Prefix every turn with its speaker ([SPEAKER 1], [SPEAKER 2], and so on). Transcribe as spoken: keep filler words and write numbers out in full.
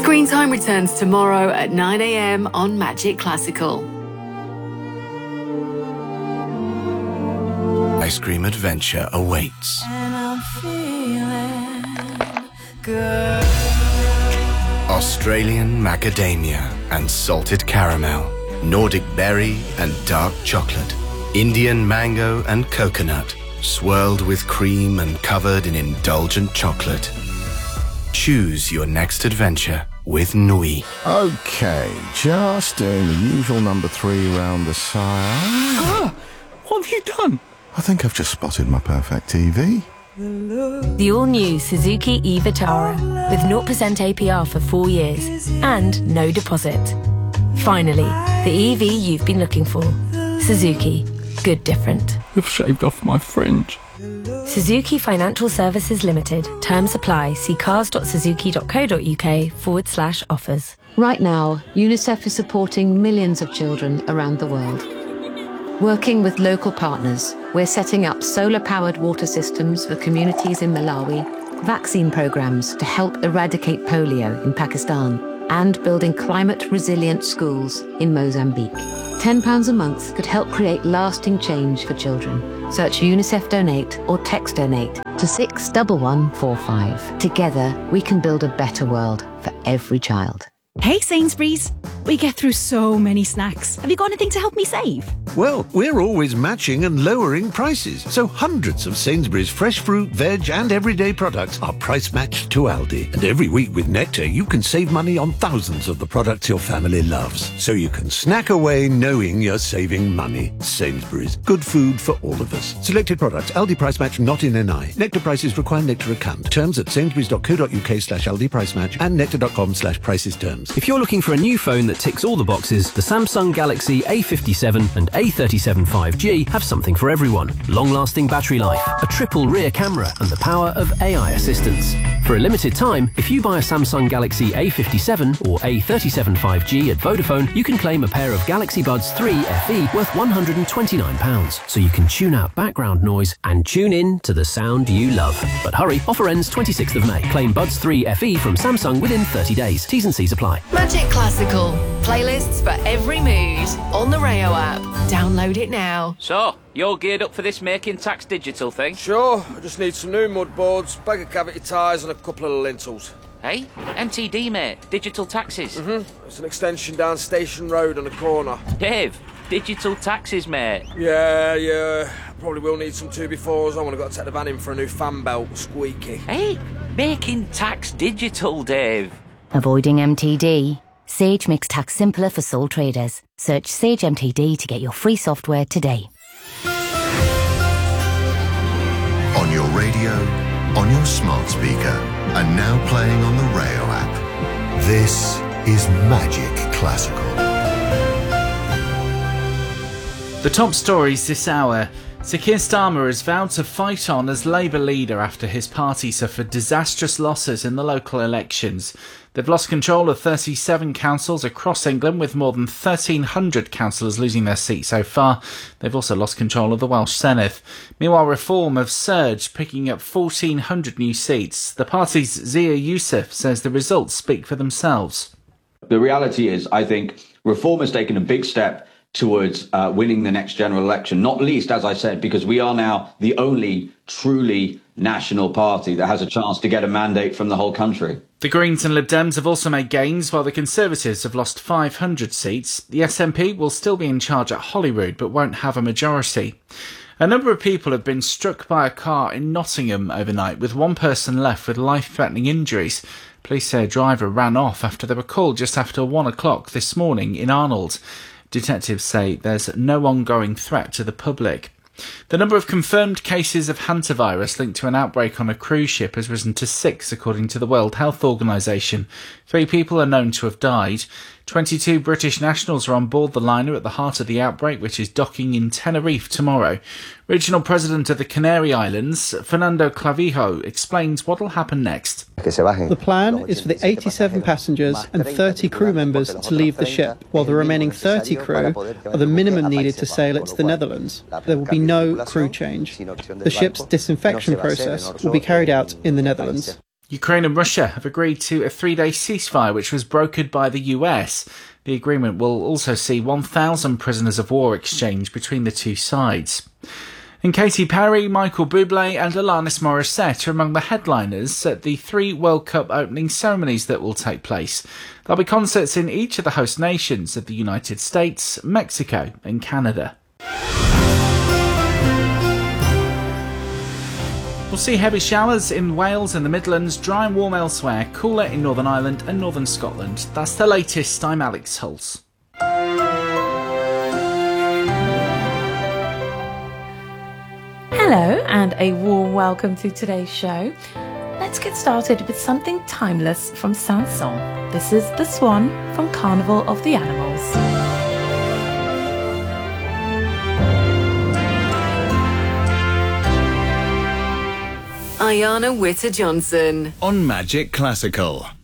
[SPEAKER 1] Screen Time returns tomorrow at nine a m on Magic Classical.
[SPEAKER 2] Ice cream adventure awaits.
[SPEAKER 3] And I'm feeling good.
[SPEAKER 2] Australian macadamia and salted caramel, Nordic berry and dark chocolate, Indian mango and coconut, swirled with cream and covered in indulgent chocolate. Choose your next adventure with Nui.
[SPEAKER 4] Okay, just doing the usual number three round the sire.
[SPEAKER 5] Ah, what have you done?
[SPEAKER 4] I think I've just spotted my perfect T V.
[SPEAKER 6] The all-new Suzuki e-Vitara with zero percent A P R for four years and no deposit. Finally, the E V you've been looking for. Suzuki. Good different.
[SPEAKER 5] You've shaved off my fringe.
[SPEAKER 6] Suzuki Financial Services Limited. Terms apply. See cars.suzuki.co.uk forward slash offers.
[SPEAKER 7] Right now, UNICEF is supporting millions of children around the world. Working with local partners, we're setting up solar-powered water systems for communities in Malawi, vaccine programs to help eradicate polio in Pakistan, and building climate-resilient schools in Mozambique. ten pounds a month could help create lasting change for children. Search UNICEF Donate or text Donate to six one one four five. Together, we can build a better world for every child.
[SPEAKER 8] Hey Sainsbury's, we get through so many snacks. Have you got anything to help me save?
[SPEAKER 9] Well, we're always matching and lowering prices, so hundreds of Sainsbury's fresh fruit, veg and everyday products are price matched to Aldi. And every week with Nectar, you can save money on thousands of the products your family loves. So you can snack away knowing you're saving money. Sainsbury's, good food for all of us. Selected products, Aldi price match not in N I. Nectar prices require Nectar account. Terms at sainsbury's.co.uk slash Aldi price match and nectar.com slash prices terms.
[SPEAKER 10] If you're looking for a new phone that ticks all the boxes, the Samsung Galaxy A fifty-seven and A thirty-seven five G have something for everyone. Long-lasting battery life, a triple rear camera, and the power of A I assistance. For a limited time, if you buy a Samsung Galaxy A fifty-seven or A thirty-seven five G at Vodafone, you can claim a pair of Galaxy Buds three F E worth one hundred twenty-nine pounds, so you can tune out background noise and tune in to the sound you love. But hurry, offer ends twenty-sixth of May. Claim Buds three F E from Samsung within thirty days. T's and C's apply.
[SPEAKER 1] Magic Classical. Playlists for every mood. On the Rayo app. Download it now.
[SPEAKER 11] So, you're geared up for this Making Tax Digital thing?
[SPEAKER 12] Sure. I just need some new mud boards, bag of cavity tyres and a couple of lintels.
[SPEAKER 11] Hey? M T D, mate. Digital taxes.
[SPEAKER 12] Mm-hmm. It's an extension down Station Road on a corner.
[SPEAKER 11] Dave, digital taxes, mate.
[SPEAKER 12] Yeah, yeah. Probably will need some two befores. I want to go to take the van in for a new fan belt. Squeaky.
[SPEAKER 11] Hey? Making Tax Digital, Dave.
[SPEAKER 13] Avoiding M T D? Sage makes tax simpler for sole traders. Search Sage M T D to get your free software today.
[SPEAKER 14] On your radio, on your smart speaker, and now playing on the Rayo app. This is Magic Classical.
[SPEAKER 15] The top stories this hour. Sir Keir Starmer has vowed to fight on as Labour leader after his party suffered disastrous losses in the local elections. They've lost control of thirty-seven councils across England, with more than thirteen hundred councillors losing their seats so far. They've also lost control of the Welsh Senedd. Meanwhile, Reform have surged, picking up fourteen hundred new seats. The party's Zia Youssef says the results speak for themselves.
[SPEAKER 16] The reality is, I think, Reform has taken a big step towards uh, winning the next general election, not least, as I said, because we are now the only truly national party that has a chance to get a mandate from the whole country.
[SPEAKER 15] The Greens and Lib Dems have also made gains, while the Conservatives have lost five hundred seats. The S N P will still be in charge at Holyrood, but won't have a majority. A number of people have been struck by a car in Nottingham overnight, with one person left with life-threatening injuries. Police say a driver ran off after they were called just after one o'clock this morning in Arnold. Detectives say there's no ongoing threat to the public. The number of confirmed cases of hantavirus linked to an outbreak on a cruise ship has risen to six, according to the World Health Organization. Three people are known to have died. twenty-two British nationals are on board the liner at the heart of the outbreak, which is docking in Tenerife tomorrow. Regional President of the Canary Islands, Fernando Clavijo, explains what will happen next.
[SPEAKER 17] The plan is for the eighty-seven passengers and thirty crew members to leave the ship, while the remaining thirty crew are the minimum needed to sail it to the Netherlands. There will be no crew change. The ship's disinfection process will be carried out in the Netherlands.
[SPEAKER 15] Ukraine and Russia have agreed to a three-day ceasefire, which was brokered by the U S. The agreement will also see one thousand prisoners of war exchanged between the two sides. And Katy Perry, Michael Bublé and Alanis Morissette are among the headliners at the three World Cup opening ceremonies that will take place. There'll be concerts in each of the host nations of the United States, Mexico and Canada. We'll see heavy showers in Wales and the Midlands, dry and warm elsewhere, cooler in Northern Ireland and Northern Scotland. That's the latest. I'm Alex Hulse.
[SPEAKER 6] Hello and a warm welcome to today's show. Let's get started with something timeless from Saint-Saëns. This is The Swan from Carnival of the Animals.
[SPEAKER 1] Ayana Witter-Johnson
[SPEAKER 18] on Magic Classical.